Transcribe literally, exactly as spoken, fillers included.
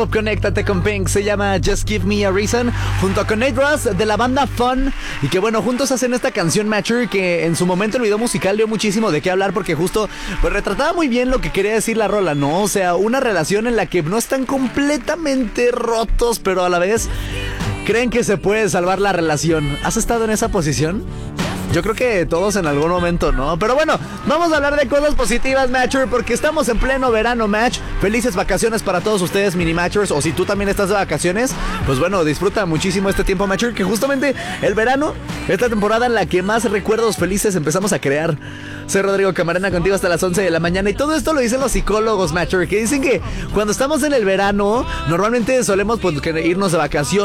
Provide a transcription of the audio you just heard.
Conéctate con Pink, se llama Just Give Me a Reason, junto con Nate Russ de la banda Fun, y que bueno, juntos hacen esta canción Mature, que en su momento el video musical dio muchísimo de qué hablar, porque justo pues retrataba muy bien lo que quería decir la rola, ¿no? O sea, una relación en la que no están completamente rotos, pero a la vez creen que se puede salvar la relación. ¿Has estado en esa posición? Yo creo que todos en algún momento, ¿no? Pero bueno, vamos a hablar de cosas positivas, Matcher, porque estamos en pleno verano, Match. Felices vacaciones para todos ustedes, mini Matchers. O si tú también estás de vacaciones, pues bueno, disfruta muchísimo este tiempo, Matcher, que justamente el verano es la temporada en la que más recuerdos felices empezamos a crear. Soy Rodrigo Camarena, contigo hasta las once de la mañana. Y todo esto lo dicen los psicólogos, Matcher, que dicen que cuando estamos en el verano, normalmente solemos pues, irnos de vacaciones.